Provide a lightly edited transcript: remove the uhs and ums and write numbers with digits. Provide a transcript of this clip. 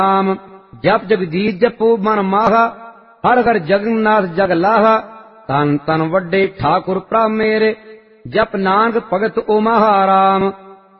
ਨਾਮ। ਜਪ ਜਗਜੀਤ ਜਪੋ ਮਨ ਮਾਹਾ, ਹਰ ਹਰ ਜਗਨਨਾਥ ਜਗ ਲਾਹਾ। ਧੰਨ ਧੰਨ ਵੱਡੇ ਠਾਕੁਰ ਪ੍ਰਭ ਮੇਰੇ, ਜਪ ਨਾਨਕ ਭਗਤ ਓ ਮਹਾਰਾਮ।